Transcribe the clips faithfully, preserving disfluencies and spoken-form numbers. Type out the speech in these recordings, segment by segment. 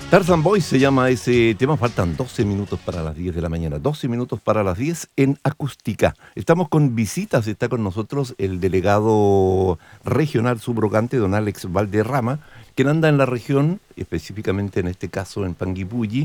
Tarzan Boy se llama ese tema. Faltan doce minutos para las diez de la mañana. doce minutos para las diez en Acústica. Estamos con visitas. Está con nosotros el delegado regional subrogante, don Alex Valderrama, quien anda en la región, específicamente en este caso en Panguipulli,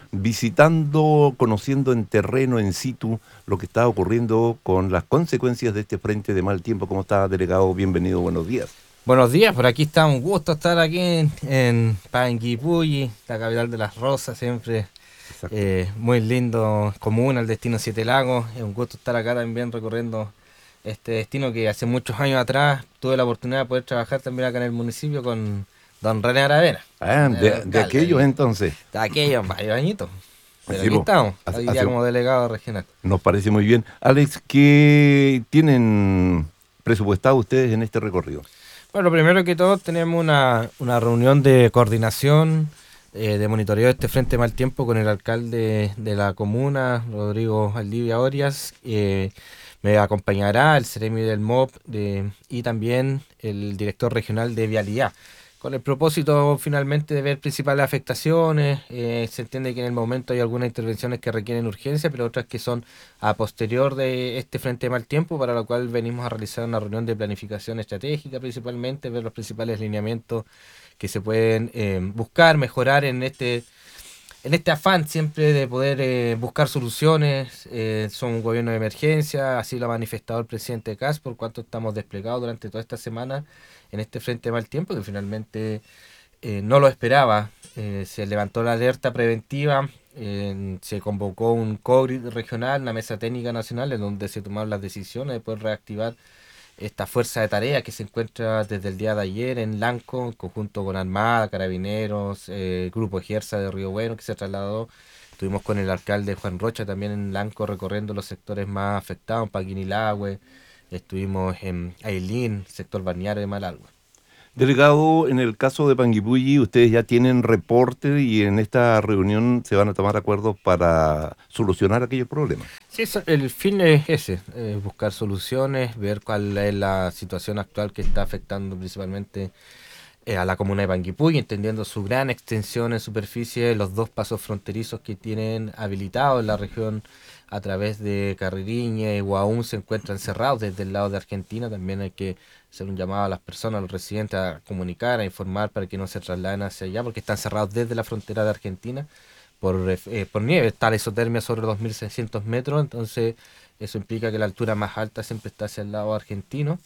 visitando, conociendo en terreno, en situ, lo que está ocurriendo con las consecuencias de este frente de mal tiempo. ¿Cómo está, delegado? Bienvenido, buenos días. Buenos días, por aquí está un gusto estar aquí en, en Panguipulli, la capital de las rosas, siempre eh, muy lindo comuna, el destino Siete Lagos. Es un gusto estar acá también recorriendo este destino que hace muchos años atrás tuve la oportunidad de poder trabajar también acá en el municipio con don René Aravena. Ah, de, alcalde, de aquellos ahí, entonces. de aquellos varios añitos. Pero Sí, aquí po. estamos, Hace- hoy día hace- como delegado regional. Nos parece muy bien. Alex, ¿qué tienen presupuestado ustedes en este recorrido? Bueno, primero que todo tenemos una, una reunión de coordinación, eh, de monitoreo de este frente mal tiempo con el alcalde de la comuna, Rodrigo Aldivia Orias. Eh, me acompañará el Seremi del M O P de, y también el director regional de Vialidad, con el propósito finalmente de ver principales afectaciones. Eh, se entiende que en el momento hay algunas intervenciones que requieren urgencia, pero otras que son a posterior de este frente de mal tiempo, para lo cual venimos a realizar una reunión de planificación estratégica principalmente, ver los principales lineamientos que se pueden eh, buscar, mejorar en este en este afán siempre de poder eh, buscar soluciones. Eh, son un gobierno de emergencia, así lo ha manifestado el presidente Kast, por cuanto estamos desplegados durante toda esta semana en este frente de mal tiempo, que finalmente eh, no lo esperaba. Eh, se levantó la alerta preventiva, eh, se convocó un COGRI regional, una mesa técnica nacional, en donde se tomaron las decisiones de poder reactivar esta fuerza de tarea que se encuentra desde el día de ayer en Lanco, en conjunto con Armada, Carabineros, eh, Grupo Ejerza de Río Bueno, que se trasladó. Estuvimos con el alcalde Juan Rocha también en Lanco recorriendo los sectores más afectados, Paquinilagüe. Estuvimos en Ailín, sector balneario de Malalgüe. Delegado, en el caso de Panguipulli, ustedes ya tienen reporte y en esta reunión se van a tomar acuerdos para solucionar aquellos problemas. Sí, eso- el fin es ese, eh, buscar soluciones, ver cuál es la situación actual que está afectando principalmente eh, a la comuna de Panguipulli, entendiendo su gran extensión en superficie, los dos pasos fronterizos que tienen habilitados en la región a través de Carreriñe o aún se encuentran cerrados desde el lado de Argentina. También hay que hacer un llamado a las personas, a los residentes, a comunicar, a informar para que no se trasladen hacia allá, porque están cerrados desde la frontera de Argentina por, eh, por nieve. Está la isotermia sobre dos mil seiscientos metros, entonces eso implica que la altura más alta siempre está hacia el lado argentino.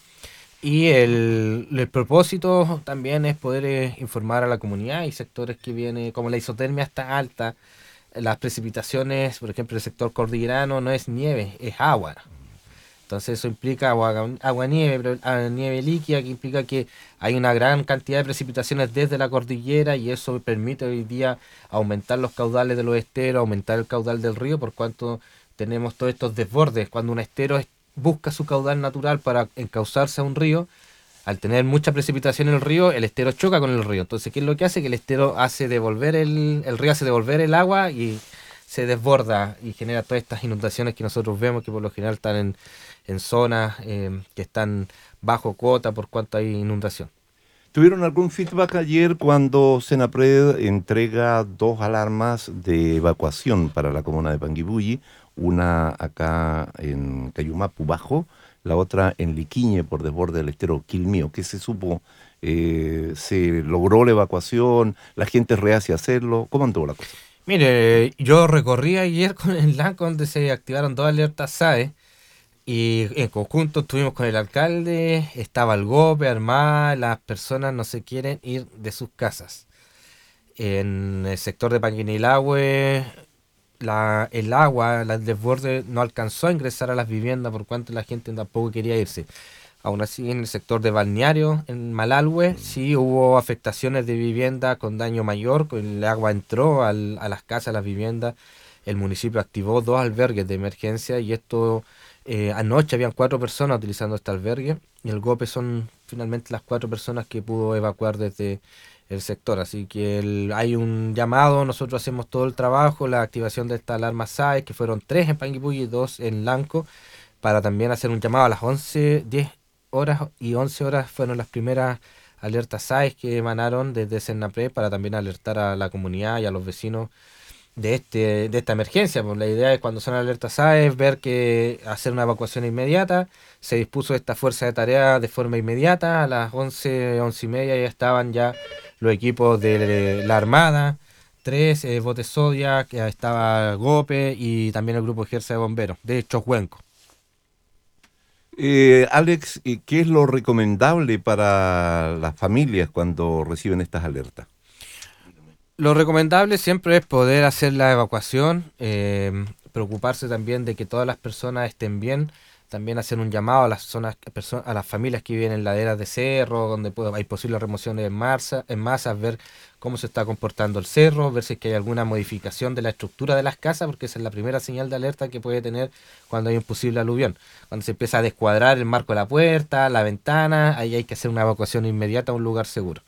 Y el, el propósito también es poder eh, informar a la comunidad y sectores que viene, como la isotermia está alta, las precipitaciones, por ejemplo, el sector cordillerano no es nieve, es agua. Entonces eso implica agua, agua nieve, pero ah, nieve líquida, que implica que hay una gran cantidad de precipitaciones desde la cordillera y eso permite hoy día aumentar los caudales de los esteros, aumentar el caudal del río, por cuanto tenemos todos estos desbordes. Cuando un estero es- busca su caudal natural para encauzarse a un río, al tener mucha precipitación en el río, el estero choca con el río. Entonces, ¿qué es lo que hace? Que el estero hace devolver el, el río hace devolver el agua y se desborda y genera todas estas inundaciones que nosotros vemos, que por lo general están en, en zonas eh, que están bajo cuota por cuanto hay inundación. ¿Tuvieron algún feedback ayer cuando Senapred entrega dos alarmas de evacuación para la comuna de Panguipulli? Una acá en Cayumapu Bajo, la otra en Liquiñe por desborde del estero Quilmío. ¿Qué se supo? Eh, ¿se logró la evacuación? ¿La gente es reacia a hacerlo? ¿Cómo anduvo la cosa? Mire, yo recorrí ayer con el LANCO donde se activaron dos alertas S A E y en conjunto estuvimos con el alcalde, estaba el GOPE, Armada, las personas no se quieren ir de sus casas. En el sector de Panguinilahue, la, el agua, la- el desborde no alcanzó a ingresar a las viviendas por cuanto la gente tampoco quería irse. Aún así, en el sector de balneario, en Malalhue, sí hubo afectaciones de vivienda con daño mayor, con el agua entró al- a las casas, a las viviendas. El municipio activó dos albergues de emergencia y esto, eh, anoche habían cuatro personas utilizando este albergue y el GOPE son finalmente las cuatro personas que pudo evacuar desde el sector. Así que el- hay un llamado, nosotros hacemos todo el trabajo, la activación de esta alarma S A E, que fueron tres en Panguipulli y dos en Lanco, para también hacer un llamado a las once diez horas y once horas fueron las primeras alertas S A E S que emanaron desde Senapred para también alertar a la comunidad y a los vecinos de este de esta emergencia. Pues la idea es, cuando son alertas S A E S, ver que hacer una evacuación inmediata. Se dispuso esta fuerza de tarea de forma inmediata. A las once, once y media ya estaban ya los equipos de la Armada, tres eh, botes Zodiac, ya estaba Gope y también el grupo Ejerce de Bomberos de Chocuenco. Eh, Alex, ¿qué es lo recomendable para las familias cuando reciben estas alertas? Lo recomendable siempre es poder hacer la evacuación, eh, preocuparse también de que todas las personas estén bien, también hacer un llamado a las zonas, a las familias que viven en laderas de cerro, donde puede, hay posibles remociones en masa, en masas, ver cómo se está comportando el cerro, ver si es que hay alguna modificación de la estructura de las casas, porque esa es la primera señal de alerta que puede tener cuando hay un posible aluvión. Cuando se empieza a descuadrar el marco de la puerta, la ventana, ahí hay que hacer una evacuación inmediata a un lugar seguro.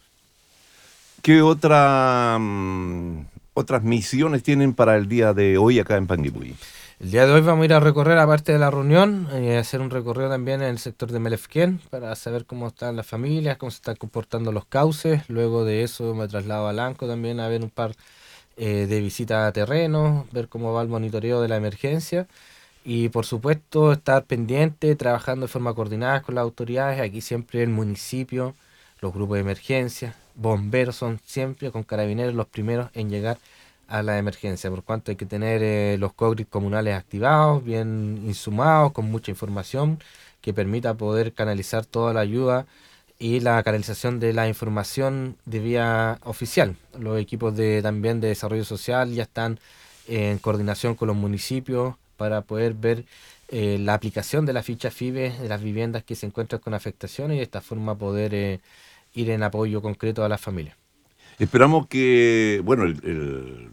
¿Qué otra, um, otras misiones tienen para el día de hoy acá en Panguipulli? El día de hoy vamos a ir a recorrer, aparte de la reunión, eh, hacer un recorrido también en el sector de Melefquén para saber cómo están las familias, cómo se están comportando los cauces. Luego de eso me traslado a Lanco también a ver un par eh, de visitas a terreno, ver cómo va el monitoreo de la emergencia y por supuesto estar pendiente, trabajando de forma coordinada con las autoridades. Aquí siempre el municipio, los grupos de emergencia, bomberos son siempre con carabineros los primeros en llegar a la emergencia, por cuanto hay que tener eh, los cogris comunales activados, bien insumados, con mucha información que permita poder canalizar toda la ayuda y la canalización de la información de vía oficial. Los equipos de también de desarrollo social ya están eh, en coordinación con los municipios para poder ver eh, la aplicación de la ficha FIBE de las viviendas que se encuentran con afectación y de esta forma poder eh, ir en apoyo concreto a las familias. Esperamos que, bueno, el, el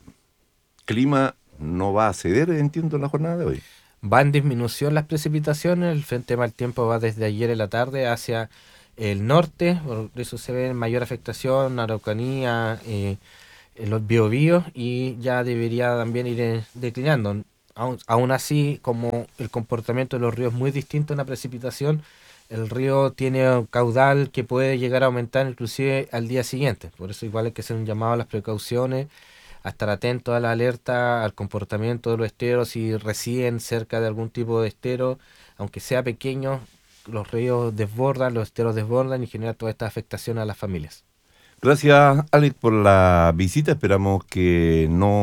clima no va a ceder, entiendo, en la jornada de hoy. Va en disminución las precipitaciones, el frente de mal tiempo va desde ayer en la tarde hacia el norte, por eso se ve mayor afectación, Araucanía, eh, en los Biobíos, y ya debería también ir eh, declinando. Aún, aún así, como el comportamiento de los ríos es muy distinto en la precipitación, el río tiene un caudal que puede llegar a aumentar inclusive al día siguiente. Por eso igual hay que hacer un llamado a las precauciones, a estar atento a la alerta, al comportamiento de los esteros. Si residen cerca de algún tipo de estero, aunque sea pequeño, los ríos desbordan, los esteros desbordan y generan toda esta afectación a las familias. Gracias, Alex, por la visita. Esperamos que no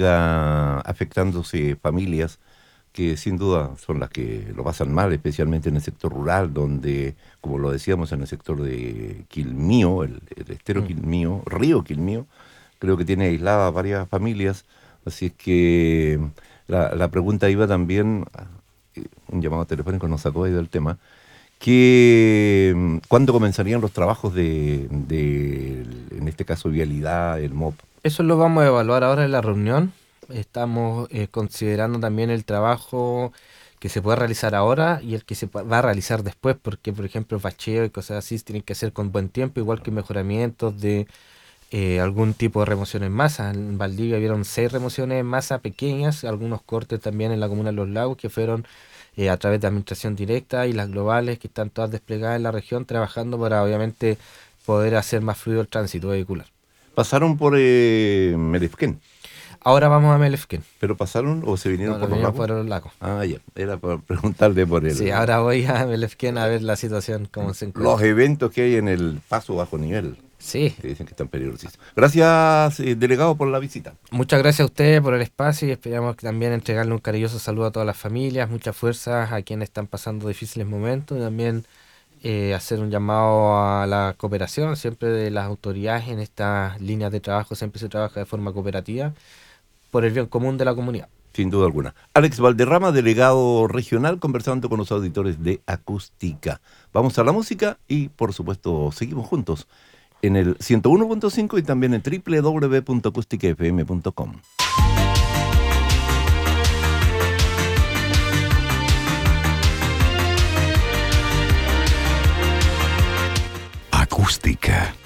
siga afectándose familias que sin duda son las que lo pasan mal, especialmente en el sector rural, donde, como lo decíamos, en el sector de Quilmío, el, el estero mm. Quilmío, río Quilmío, creo que tiene aisladas varias familias. Así es que la, la pregunta iba también, un llamado telefónico nos sacó ahí del tema, que ¿cuándo comenzarían los trabajos de, de, en este caso, vialidad, el M O P? Eso lo vamos a evaluar ahora en la reunión. Estamos eh, considerando también el trabajo que se puede realizar ahora y el que se va a realizar después, porque por ejemplo bacheo y cosas así tienen que hacer con buen tiempo, igual que mejoramientos de eh, algún tipo de remoción en masa. En Valdivia vieron seis remociones en masa pequeñas, algunos cortes también en la comuna de Los Lagos que fueron eh, a través de administración directa, y las globales que están todas desplegadas en la región trabajando para obviamente poder hacer más fluido el tránsito vehicular. ¿Pasaron por eh, Melefquén? Ahora vamos a Melefquén. ¿Pero pasaron o se vinieron no, por, los lagos? por los lagos? Ah, ya. Era para preguntarle por el... Sí, ahora voy a Melefquén a ver la situación, cómo se encuentra. Los eventos que hay en el paso bajo nivel. Sí. Que dicen que están peligrosísimos. Gracias, eh, delegado, por la visita. Muchas gracias a ustedes por el espacio y esperamos también entregarle un cariñoso saludo a todas las familias, muchas fuerzas a quienes están pasando difíciles momentos, y también eh, hacer un llamado a la cooperación siempre de las autoridades. En estas líneas de trabajo siempre se trabaja de forma cooperativa por el bien común de la comunidad. Sin duda alguna. Alex Valderrama, delegado regional, conversando con los auditores de Acústica. Vamos a la música y, por supuesto, seguimos juntos en el ciento uno punto cinco y también en doble u doble u doble u punto acústica f m punto com. Acústica.